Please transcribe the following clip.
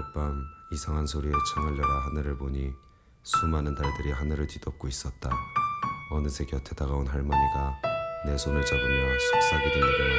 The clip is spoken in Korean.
밤 이상한 소리에 창을 열어 하늘을 보니 수많은 달들이 하늘을 뒤덮고 있었다. 어느새 곁에 다가온 할머니가 내 손을 잡으며 속삭이듯 내게